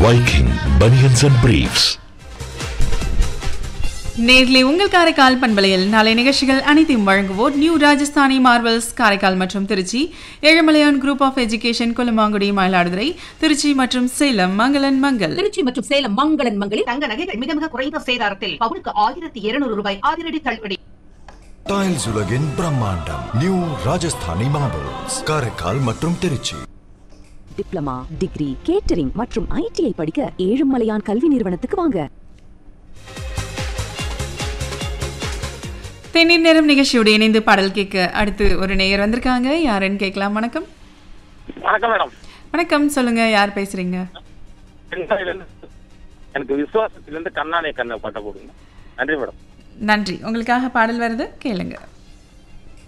Viking Bunions and Briefs. Nearly உங்கள் காரைக்கால் பண்பலையில் நாளை நிகழ்ச்சிகள் அனைத்தையும் வழங்குவோர் நியூ ராஜஸ்தானி மார்வல்ஸ் காரைக்கால் மற்றும் Trichy, Ezhumalaiyan group of education Kollumangudi Mayiladuthurai, Trichy மற்றும் சேலம் மங்களன் மங்கள். திருச்சி மற்றும் சேலம் மங்களன் மங்களில் தங்க நகைகள் மிக மிக குறைந்த சேதாரத்தில் பவுனுக்கு 1200 ரூபாய் அதிரடி தள்ளுபடி. டைல்ஸ் உலகின் பிரம்மாண்டம் நியூ ராஜஸ்தானி மார்வல்ஸ் காரைக்கால் மற்றும் திருச்சி. டிப்ளமா, டிகிரி, கேட்டரிங் மற்றும் ஐடிஐ படிக்க ஏழுமலையான் கல்வி நிறுவனத்துக்கு வாங்க. தேநீர் நேரம் நிகழ்ச்சியோடு இணைந்து பாடல் கேட்க அடுத்து ஒரு நேயர் வந்திருக்காங்க. யாருன்னு கேட்கலாம். வணக்கம். வணக்கம் மேடம். வணக்கம், சொல்லுங்க, யார் பேசுறீங்க? எனக்கு விசுவாசத்திலிருந்து கண்ணானே கண்ணை பாட்ட போடுங்க. நன்றி மேடம். நன்றி. உங்களுக்காக பாடல் வருது, கேளுங்க.